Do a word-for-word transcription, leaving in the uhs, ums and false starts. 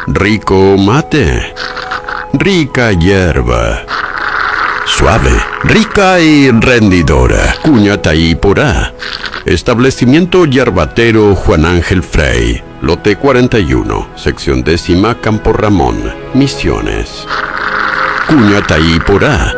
Rico mate. Rica hierba. Suave, rica y rendidora. Cuña Taíporá. Establecimiento Yerbatero Juan Ángel Frey. Lote cuarenta y uno, sección décima, Campo Ramón, Misiones. Cuña Taíporá.